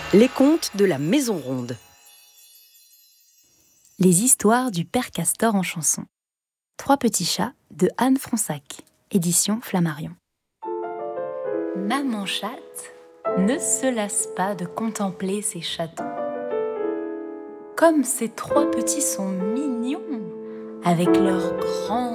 Les contes de la Maison Ronde. Les histoires du Père Castor en chanson. 3 petits chats de Anne Fronsac, édition Flammarion. Maman chatte ne se lasse pas de contempler ses chatons. Comme ces 3 petits sont mignons, avec leurs grands